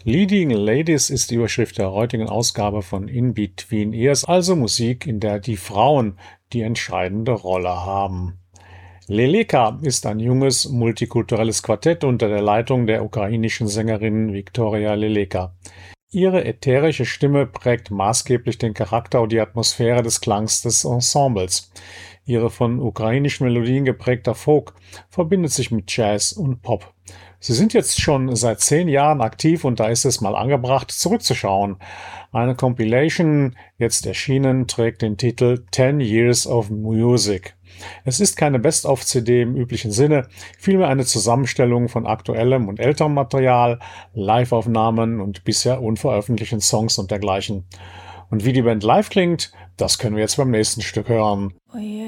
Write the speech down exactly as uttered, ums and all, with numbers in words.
Leading Ladies ist die Überschrift der heutigen Ausgabe von In Between Ears, also Musik, in der die Frauen die entscheidende Rolle haben. Leleka ist ein junges, multikulturelles Quartett unter der Leitung der ukrainischen Sängerin Viktoria Leleka. Ihre ätherische Stimme prägt maßgeblich den Charakter und die Atmosphäre des Klangs des Ensembles. Ihre von ukrainischen Melodien geprägter Folk verbindet sich mit Jazz und Pop. Sie sind jetzt schon seit zehn Jahren aktiv und da ist es mal angebracht, zurückzuschauen. Eine Compilation, jetzt erschienen, trägt den Titel Ten Years of Music. Es ist keine Best-of-C D im üblichen Sinne, vielmehr eine Zusammenstellung von aktuellem und älterem Material, Live-Aufnahmen und bisher unveröffentlichten Songs und dergleichen. Und wie die Band live klingt, das können wir jetzt beim nächsten Stück hören. Oh yeah.